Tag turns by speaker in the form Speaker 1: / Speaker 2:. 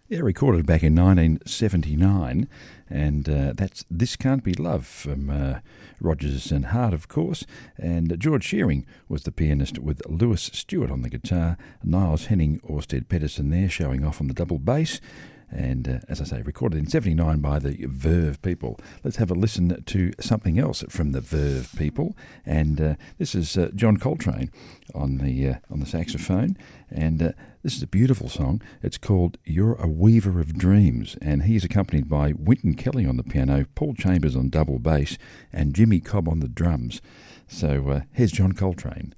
Speaker 1: Yeah, recorded back in 1979, and that's This Can't Be Love from Rodgers and Hart, of course, and George Shearing was the pianist with Lewis Stewart on the guitar, Niles Henning, Orsted Pedersen there showing off on the double bass, and as I say, recorded in 79 by the Verve People. Let's have a listen to something else from the Verve People, and this is John Coltrane on the saxophone, and this is a beautiful song. It's called You're a Weaver of Dreams, and he's accompanied by Wynton Kelly on the piano, Paul Chambers on double bass, and Jimmy Cobb on the drums. So here's John Coltrane.